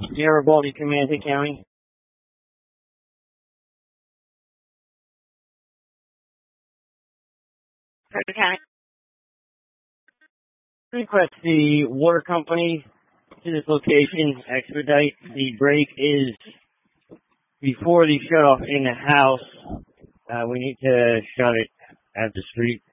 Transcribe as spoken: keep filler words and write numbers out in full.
Garibaldi, Comanche County. Okay. Request the water company to this location expedite. The break is before the shut off in the house. Uh, we need to shut it at the street.